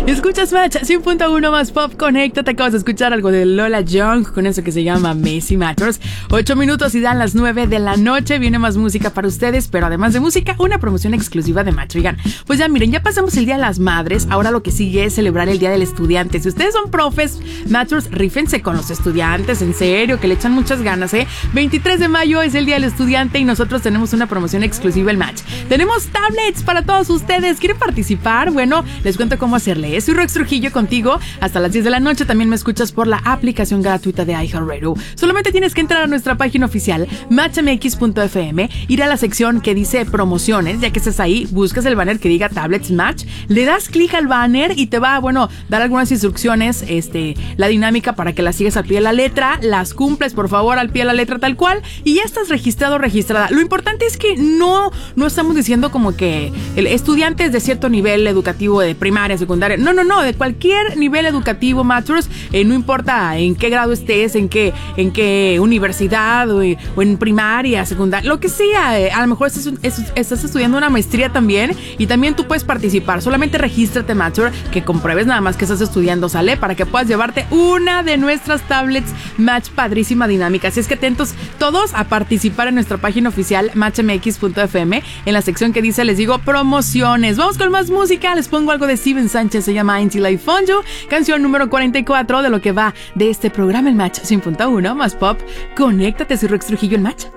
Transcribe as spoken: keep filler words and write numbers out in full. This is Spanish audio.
Escuchas Match cien punto uno más pop. Conéctate, acabas de escuchar algo de Lola Young con eso que se llama Messi Matters. Ocho minutos y dan las nueve de la noche. Viene más música para ustedes, pero además de música, una promoción exclusiva de Match. Oigan, pues ya miren, ya pasamos el Día de las Madres. Ahora lo que sigue es celebrar el Día del Estudiante. Si ustedes son profes, Matchers, rífense con los estudiantes, en serio, que le echan muchas ganas, ¿eh? veintitrés de mayo es el Día del Estudiante y nosotros tenemos una promoción exclusiva en Match. Tenemos tablets para todos ustedes. ¿Quieren participar? Bueno, les cuento cómo hacerle. Soy Rox Trujillo contigo hasta las diez de la noche. También me escuchas por la aplicación gratuita de iHeartRadio. Solamente tienes que entrar a nuestra página oficial match m x punto f m, ir a la sección que dice promociones. Ya que estés ahí, buscas el banner que diga Tablets Match, le das clic al banner y te va, bueno, dar algunas instrucciones, este, la dinámica para que las sigas al pie de la letra, las cumples por favor al pie de la letra tal cual y ya estás registrado o registrada. Lo importante es que no, no estamos diciendo como que el estudiantes de cierto nivel educativo de primaria, secundaria, no, no, no, de cualquier nivel educativo, Matchers, eh, no importa en qué grado estés, en qué, en qué universidad o, o en primaria, secundaria, lo que sea, eh, a lo mejor estás, estás estudiando una maestría también y también tú puedes participar. Solamente regístrate, Matcher, que compruebes nada más que estás estudiando, ¿sale? Para que puedas llevarte una de nuestras tablets Match padrísima dinámica. Así es que atentos todos a participar en nuestra página oficial match m x punto f m en la sección que dice, les digo, promociones. Vamos con más música, les pongo algo de Steven Sánchez, se llama Until I Found You, canción número cuarenta y cuatro de lo que va de este programa, el Match cien punto uno más pop. Conéctate, soy Rox Trujillo, el Match.